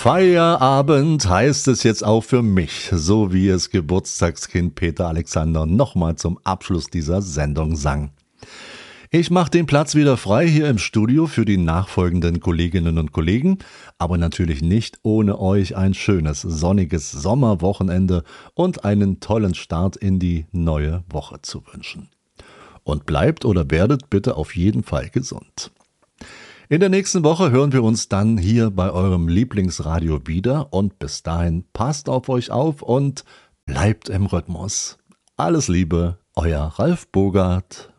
Feierabend heißt es jetzt auch für mich, so wie es Geburtstagskind Peter Alexander nochmal zum Abschluss dieser Sendung sang. Ich mache den Platz wieder frei hier im Studio für die nachfolgenden Kolleginnen und Kollegen, aber natürlich nicht ohne euch ein schönes, sonniges Sommerwochenende und einen tollen Start in die neue Woche zu wünschen. Und bleibt oder werdet bitte auf jeden Fall gesund. In der nächsten Woche hören wir uns dann hier bei eurem Lieblingsradio wieder und bis dahin passt auf euch auf und bleibt im Rhythmus. Alles Liebe, euer Ralf Bogart.